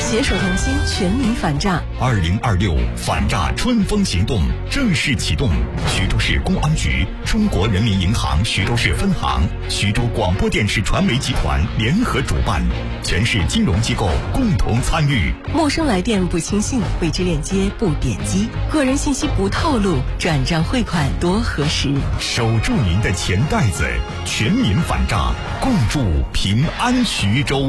携手同心，全民反诈。 2026反诈春风行动正式启动。徐州市公安局、中国人民银行徐州市分行、徐州广播电视传媒集团联合主办，全市金融机构共同参与。 陌生来电不轻信，未知链接不点击，个人信息不透露，转账汇款多核实。 守住您的钱袋子，全民反诈，共筑平安徐州。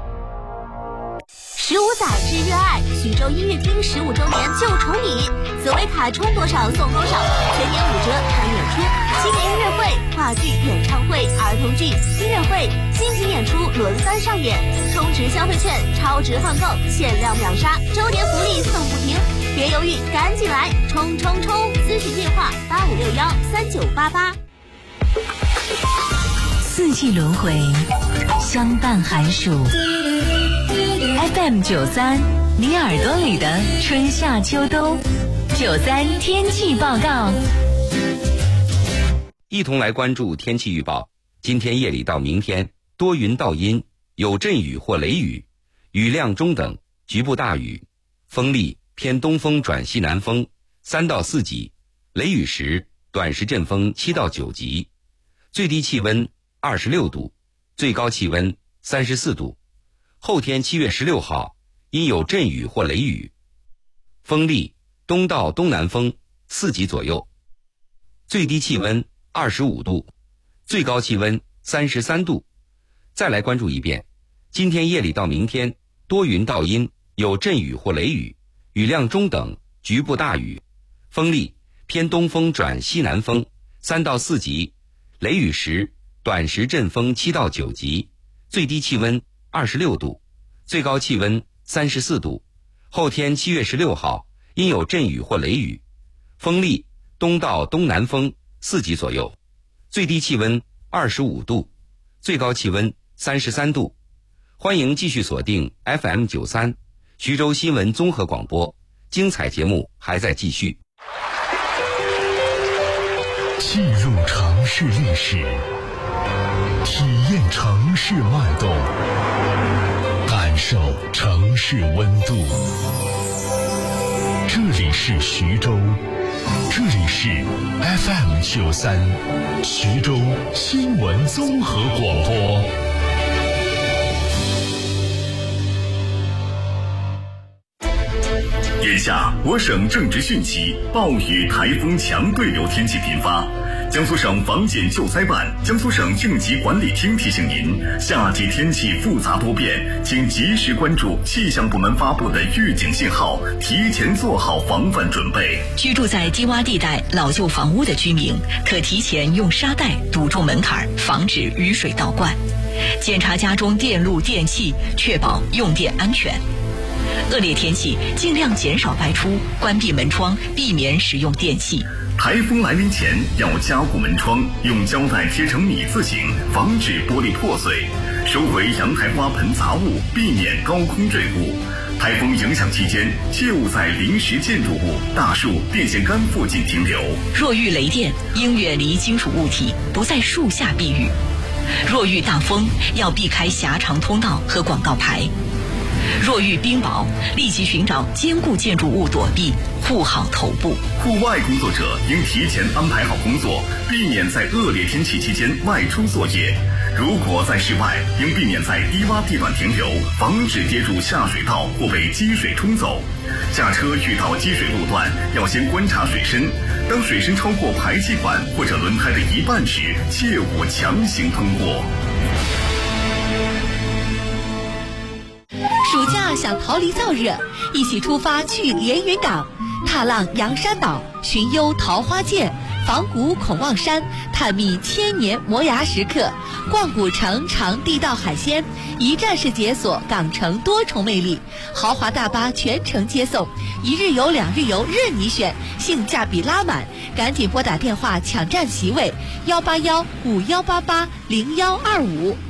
15载之热爱，徐州音乐厅15周年就宠你，紫薇卡充多少送多少，全年5折看演出，新年音乐会、话剧、演唱会、儿童剧、音乐会、精品演出轮番上演，充值消费券超值换购，限量秒杀，周年福利送不停，别犹豫，赶紧来冲冲冲！咨询电话85613988。 四季轮回，相伴寒暑。FM 93，你耳朵里的春夏秋冬。93天气报告。 一同来关注天气预报。今天夜里到明天，多云到阴，有阵雨或雷雨，雨量中等，局部大雨，风力偏东风转西南风3到4级，雷雨时短时阵风7到9级，最低气温26度，最高气温34度。后天7月16号，因有阵雨或雷雨，风力东到东南风4级左右，最低气温25度，最高气温33度。再来关注一遍，今天夜里到明天，多云到阴，有阵雨或雷雨，雨量中等，局部大雨，风力偏东风转西南风3到4级，雷雨时短时阵风7到9级，最低气温26度，最高气温34度。后天7月16号，因有阵雨或雷雨，风力东到东南风4级左右，最低气温25度，最高气温33度。欢迎继续锁定 FM 93徐州新闻综合广播，精彩节目还在继续。 记录城市历史，体验城市脉动，感受城市温度。这里是徐州，这里是 FM 93徐州新闻综合广播。眼下，我省正值汛期，暴雨、台风强对流天气频发。江苏省防检救灾办、江苏省应急管理厅提醒您，夏季天气复杂多变，请及时关注气象部门发布的预警信号，提前做好防范准备。 居住在低洼地带、老旧房屋的居民，可提前用沙袋堵住门槛，防止雨水倒灌。检查家中电路电器，确保用电安全。恶劣天气，尽量减少外出，关闭门窗，避免使用电器。 台风来临前要加固门窗，用胶带贴成米字形，防止玻璃破碎。收回阳台花盆杂物，避免高空坠物。台风影响期间，切勿在临时建筑物、大树、电线杆附近停留。 若遇雷电，应远离金属物体，不在树下避雨。若遇大风，要避开狭长通道和广告牌。若遇冰雹，立即寻找坚固建筑物躲避，护好头部。 户外工作者应提前安排好工作，避免在恶劣天气期间外出作业。如果在室外，应避免在低洼地段停留，防止跌入下水道或被积水冲走。驾车遇到积水路段，要先观察水深，当水深超过排气管或者轮胎的一半时，切勿强行通过。 暑假想逃离燥热，一起出发去连云港，踏浪阳山岛，寻幽桃花涧，访古孔望山，探秘千年磨牙石刻，逛古城尝地道海鲜，一站式解锁港城多重魅力，豪华大巴全程接送，1日游2日游任你选，性价比拉满，赶紧拨打电话抢占席位，18151880125。